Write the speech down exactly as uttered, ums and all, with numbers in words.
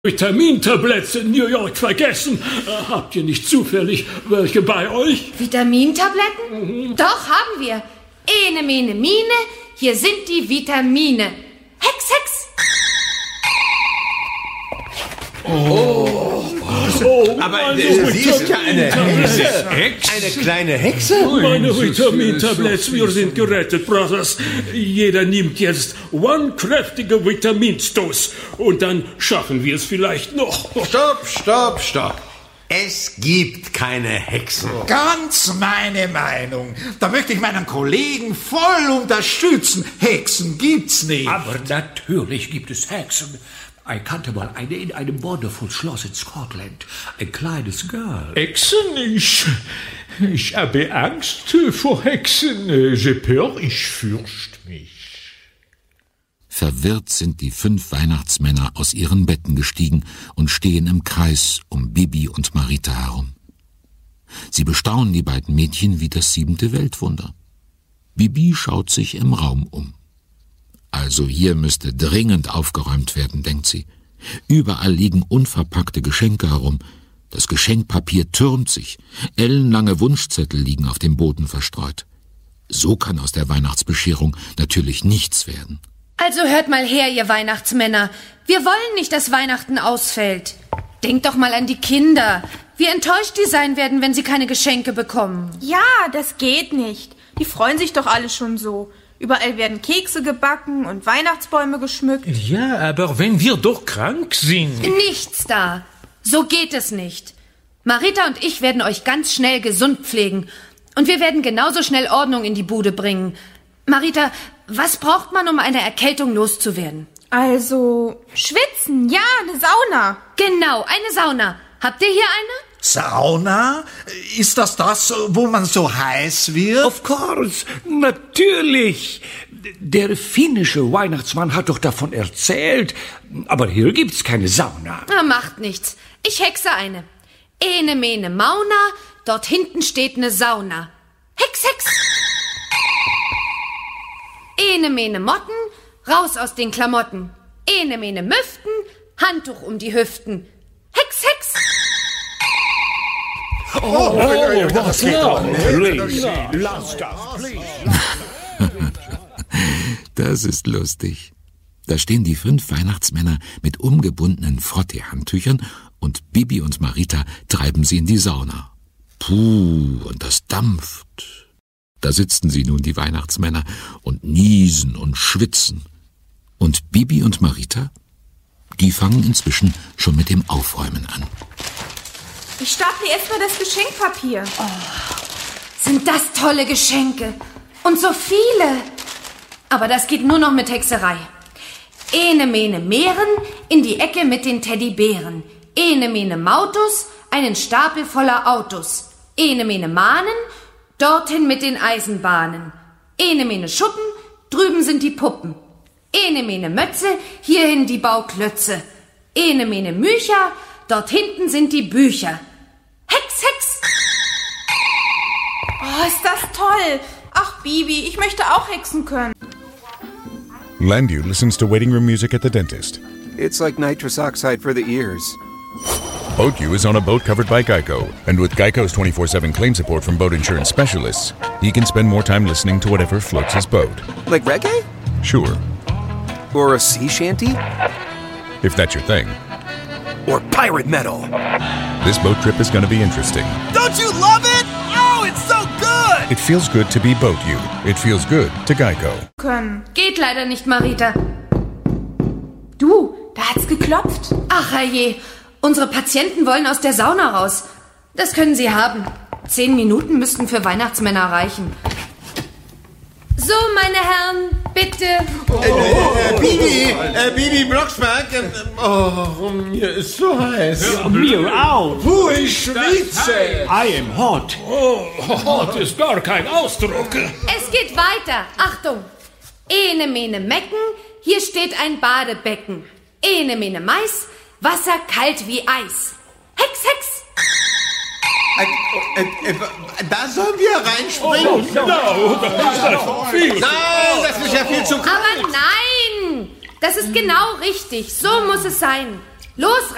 Vitamintabletts in New York vergessen. Äh, habt ihr nicht zufällig welche bei euch? Vitamintabletten? Mhm. Doch, haben wir. Ene, mene, mine, hier sind die Vitamine. Hex, Hex! Oh, oh aber sie ist ja eine Hexe. Hexe. Eine kleine Hexe? Meine Vitamintabletts, wir sind gerettet, Brothers. Jeder nimmt jetzt one kräftige Vitaminstoß. Und dann schaffen wir es vielleicht noch. Stopp, stopp, stopp. Es gibt keine Hexen. Ganz meine Meinung. Da möchte ich meinen Kollegen voll unterstützen. Hexen gibt's nicht. Aber natürlich gibt es Hexen. Ich kannte mal eine in einem wonderful Schloss in Scotland. Ein kleines Girl. Hexen? Ich, ich habe Angst vor Hexen. J'ai peur, ich fürchte mich. Verwirrt sind die fünf Weihnachtsmänner aus ihren Betten gestiegen und stehen im Kreis um Bibi und Marita herum. Sie bestaunen die beiden Mädchen wie das siebente Weltwunder. Bibi schaut sich im Raum um. Also hier müsste dringend aufgeräumt werden, denkt sie. Überall liegen unverpackte Geschenke herum. Das Geschenkpapier türmt sich. Ellenlange Wunschzettel liegen auf dem Boden verstreut. So kann aus der Weihnachtsbescherung natürlich nichts werden. Also hört mal her, ihr Weihnachtsmänner. Wir wollen nicht, dass Weihnachten ausfällt. Denkt doch mal an die Kinder. Wie enttäuscht die sein werden, wenn sie keine Geschenke bekommen. Ja, das geht nicht. Die freuen sich doch alle schon so. Überall werden Kekse gebacken und Weihnachtsbäume geschmückt. Ja, aber wenn wir doch krank sind. Nichts da. So geht es nicht. Marita und ich werden euch ganz schnell gesund pflegen. Und wir werden genauso schnell Ordnung in die Bude bringen. Marita, was braucht man, um eine Erkältung loszuwerden? Also, schwitzen, ja, eine Sauna. Genau, eine Sauna. Habt ihr hier eine? Sauna? Ist das das, wo man so heiß wird? Of course, natürlich. Der finnische Weihnachtsmann hat doch davon erzählt. Aber hier gibt's keine Sauna. Na, macht nichts. Ich hexe eine. Ene, mene, mauna, dort hinten steht eine Sauna. Hex, Hex! Ene, mene, Motten, raus aus den Klamotten. Ene, mene, Müften, Handtuch um die Hüften. Hex, Hex! Oh, oh, oh, das geht doch nicht. Lass das, please. Das ist lustig. Da stehen die fünf Weihnachtsmänner mit umgebundenen Frottee-Handtüchern und Bibi und Marita treiben sie in die Sauna. Puh, und das dampft. Da sitzen sie nun, die Weihnachtsmänner, und niesen und schwitzen. Und Bibi und Marita, die fangen inzwischen schon mit dem Aufräumen an. Ich staple erstmal das Geschenkpapier. Oh, sind das tolle Geschenke. Und so viele. Aber das geht nur noch mit Hexerei. Ene, mene, Meeren, in die Ecke mit den Teddybären. Ene, mene, Mautus, einen Stapel voller Autos. Ene, mene, Mahnen, dorthin mit den Eisenbahnen. Ene, mene, Schuppen, drüben sind die Puppen. Ene, mene, Mötze, hierhin die Bauklötze. Ene, mene, Mücher, dort hinten sind die Bücher. Hex, Hex! Oh, ist das toll. Ach, Bibi, ich möchte auch hexen können. Landu listens to waiting room music at the dentist. It's like nitrous oxide for the ears. BoatU is on a boat covered by Geico. And with Geico's twenty-four seven claim support from boat insurance specialists, he can spend more time listening to whatever floats his boat. Like reggae? Sure. Or a sea shanty? If that's your thing. Or pirate metal. This boat trip is going to be interesting. Don't you love it? Oh, it's so good! It feels good to be BoatU. It feels good to Geico. Können. Geht leider nicht, Marita. Du, da hat's geklopft. Ach herrje, unsere Patienten wollen aus der Sauna raus. Das können sie haben. Zehn Minuten müssten für Weihnachtsmänner reichen. So, meine Herren, bitte. Oh. Äh, äh, Bibi, äh, Bibi Blocksberg. Äh, oh, mir ist so heiß. Ja, mir auch. Puh, ich schwitze. I am hot. Oh, hot ist gar kein Ausdruck. Es geht weiter. Achtung. Ene, mene, Mecken, hier steht ein Badebecken. Ene, mene, Mais, Wasser kalt wie Eis. Hex, Hex. Äh, äh, äh, da sollen wir reinspringen? Oh, no, das ist einfach viel. Nein, das ist ja viel zu kalt. Aber nein, das ist genau richtig. So muss es sein. Los,